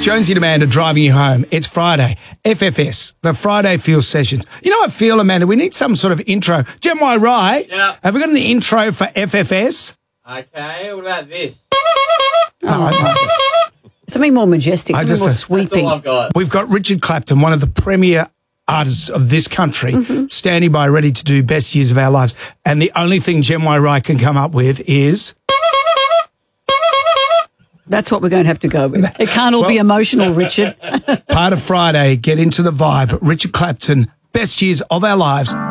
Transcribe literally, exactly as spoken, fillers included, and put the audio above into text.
Jonesy and Amanda driving you home. It's Friday. F F S, the Friday Feel Sessions. You know, I feel, Amanda, we need some sort of intro. Jen, am I right? Yeah. Have we got an intro for F F S? Okay, what about this? No, I know this. Something more majestic, I something just- more That's sweeping. all I've got. We've got Richard Clapton, one of the premier artists of this country, Mm-hmm. standing by ready to do best years of our lives. And the only thing Jen Y. Wright can come up with is... That's what we're going to have to go with. It can't all be Well- emotional, Richard. part of Friday. Get into the vibe. Richard Clapton, best years of our lives.